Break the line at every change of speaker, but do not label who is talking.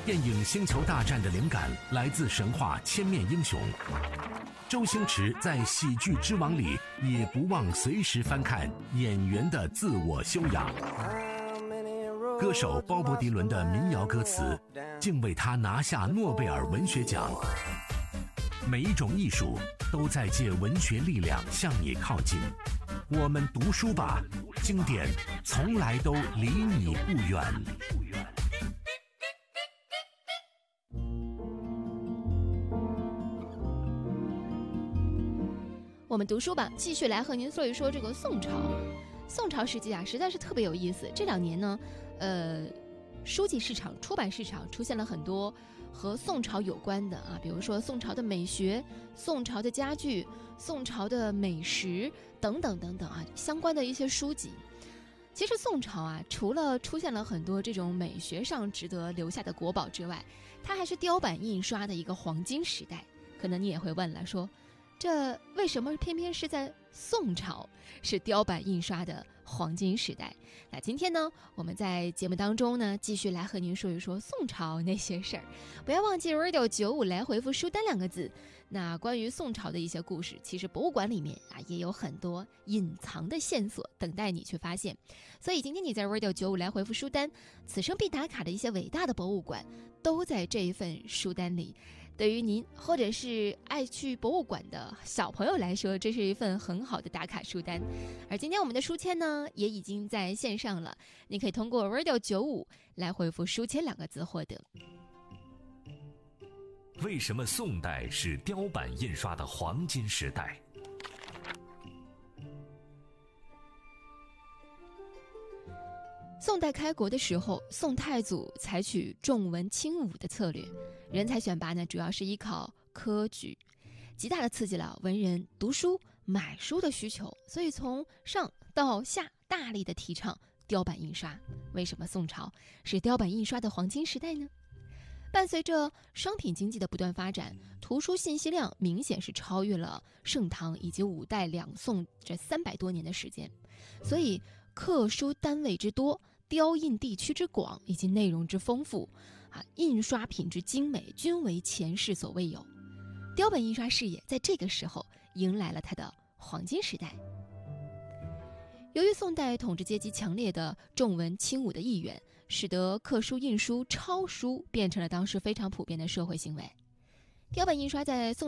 电影《星球大战》的灵感来自神话千面英雄。周星驰在《喜剧之王》里也不忘随时翻看演员的自我修养。歌手鲍勃迪伦的民谣歌词竟为他拿下诺贝尔文学奖。每一种艺术都在借文学力量向你靠近。我们读书吧，经典从来都离你不远。
我们读书吧，继续来和您说一说这个宋朝。宋朝时期啊，实在是特别有意思。这2年呢，书籍市场、出版市场出现了很多和宋朝有关的啊，比如说宋朝的美学、宋朝的家具、宋朝的美食等等等等啊，相关的一些书籍。其实宋朝啊，除了出现了很多这种美学上值得留下的国宝之外，它还是雕版印刷的一个黄金时代。可能你也会问了，说这为什么偏偏是在宋朝是雕版印刷的黄金时代？那今天呢，我们在节目当中呢，继续来和您说一说宋朝那些事儿。不要忘记 radio95 来回复书单2个字。那关于宋朝的一些故事，其实博物馆里面啊也有很多隐藏的线索等待你去发现。所以今天你在 radio95 来回复书单，此生必打卡的一些伟大的博物馆都在这一份书单里。对于您或者是爱去博物馆的小朋友来说，这是一份很好的打卡书单。而今天我们的书签呢，也已经在线上了，你可以通过 radio95 来回复书签2个字获得。
为什么宋代是雕版印刷的黄金时代？
宋代开国的时候，宋太祖采取重文轻武的策略，人才选拔呢主要是依靠科举，极大的刺激了文人读书买书的需求，所以从上到下大力的提倡雕版印刷。为什么宋朝是雕版印刷的黄金时代呢？伴随着商品经济的不断发展，图书信息量明显是超越了盛唐以及5代2宋这300多年的时间，所以刻书单位之多，雕印地区之广以及内容之丰富印刷品质精美，均为前世所未有。雕版印刷事业在这个时候迎来了它的黄金时代。由于宋代统治阶级强烈的重文轻武的意愿，使得刻书印书抄书变成了当时非常普遍的社会行为。雕版印刷在宋